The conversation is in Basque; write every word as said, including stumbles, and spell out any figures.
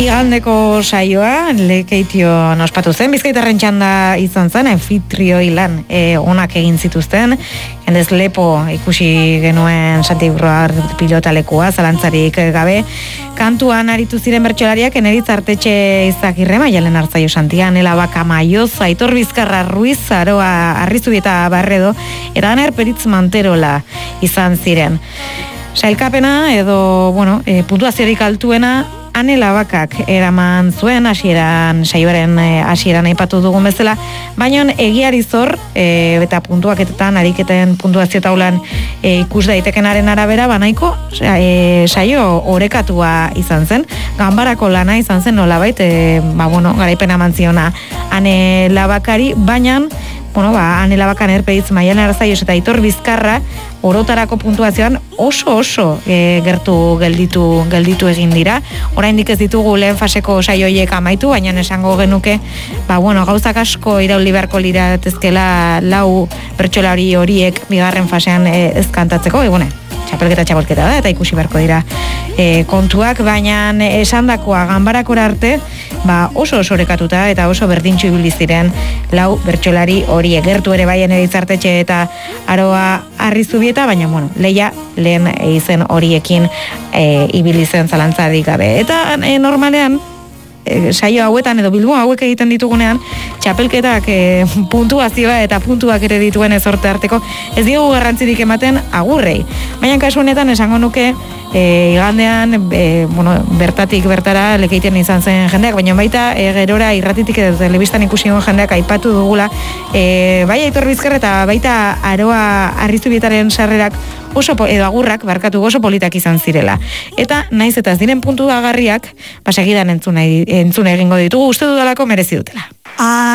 Igandeko saioa Lekeitio ospatu zen, Bizkaitarren txanda izan zen, anfitrioi lan e, onak egin zituzten, jendez lepo ikusi genuen Santiago pilotalekua, zalantzarik gabe, kantuan aritu ziren bertsolariak Eneritz Artetxe Izagirre, Maialen Artzaio Santia, Nela Baka Maioz, Aitor Bizkarra Ruiz, Aroa Arrizubieta Barredo, eta Aner Peritz Manterola izan ziren. Sailkapena edo, bueno, e, puntuaziorik altuena Ane Labakak eraman zuen hasieran saioaren hasieran aipatu dugun bezala, baina egiari zor e, eta puntuaketetan ariketen puntuazio taulan e, ikus daitekenaren arabera banaiko e, saio orekatua izan zen, ganbarako lana izan zen nolabait, e, ba bueno, garaipena mantziona Ane Labakari, baina bueno, ba, Ane Labakan erpeitz Maialen Artzaio eta Aitor Bizkarra orotarako puntuazioan oso oso e, gertu gelditu gelditu egin dira. Oraindik ez ditugu lehen faseko saioiek amaitu, baina esango genuke, ba bueno, gauzak asko irauli beharko liratezkela lau bertsolari horiek bigarren fasean e, ez kantatzeko, egune. Txapelketa txapelketa da, eta ikusi beharko dira e, kontuak, baina esandakoa ganbarakora arte, ba oso oso orekatuta eta oso berdintxu ibili ziren lau bertsolari horiek, gertu ere bai Eneritz Artetxe eta Aroa Arrizubieta, baina bueno, leia lehen izen horiekin e, ibili zen zalantzarik gabe. Eta e, normalean E, saio hauetan edo bilbo hauek egiten ditugunean txapelketak e, puntuazioa eta puntuak ere dituen ezorte arteko ez diogu garrantzirik ematen agurrei, baina kasu honetan esango nuke e, igandean e, bueno, bertatik bertara Lekeitian izan zen jendeak, baina baita e, gerora irratitik edo telebistan ikusi duen jendeak aipatu dugula e, bai Aitor Bizkarra eta baita Aroa Arrizubietaren sarrerak oso edo agurrak barkatu oso politak izan zirela. Eta naiz eta ez diren puntu agarriak, ba segidan entzun, entzun egingo ditugu, uste dudalako merezi dutela.